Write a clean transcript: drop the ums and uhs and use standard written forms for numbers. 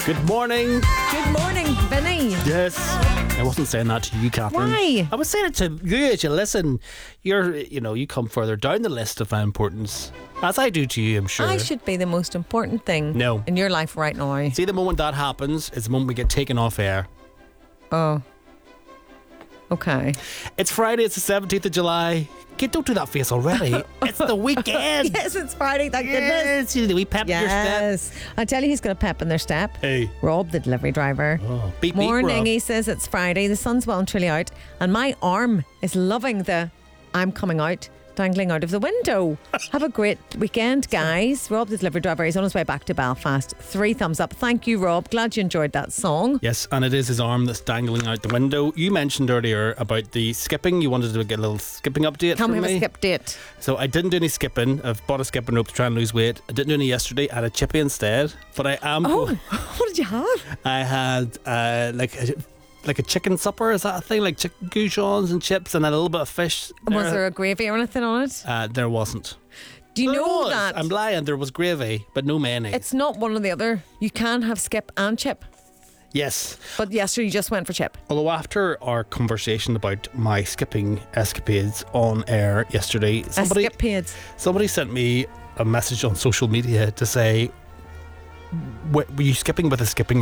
Good morning. Good morning, Vinny. Yes. I wasn't saying that to you, Catherine. Why? I was saying it to you as you listen. You come further down the list of my importance, as I do to you, I'm sure. I should be the most important thing No. in your life right now. See, the moment that happens is the moment we get taken off air. Oh. Okay. It's Friday, it's the 17th of July. Kid, don't do that face already. It's the weekend. Yes, it's Friday, thank goodness. Yes, we pep your step. Yes. I tell you, he's got a pep in their step. Hey. Rob, the delivery driver. Oh, beep, beep, Morning, Rob. he says it's Friday. The sun's well and truly out, and my arm is loving the I'm coming out, dangling out of the window. Have a great weekend, guys. Rob, the delivery driver, is on his way back to Belfast. 3 thumbs up. Thank you, Rob. Glad you enjoyed that song. Yes, and it is his arm that's dangling out the window. You mentioned earlier about the skipping. You wanted to get a little skipping update Tell from me me. have a skip date. So I didn't do any skipping. I've bought a skipping rope to try and lose weight. I didn't do any yesterday. I had a chippy instead. But I am. Oh, what did you have? I had like a chicken supper. Is that a thing? Like chicken goujons and chips and a little bit of fish. Was there a gravy or anything on it? There wasn't. Do you There know was. that I'm lying. There was gravy, but no mayonnaise. it's not one or the other? You can have skip and chip. Yes. But yesterday you just went for chip. Although after our conversation about my skipping escapades on air yesterday, somebody sent me a message on social media to say, were you skipping with a skipping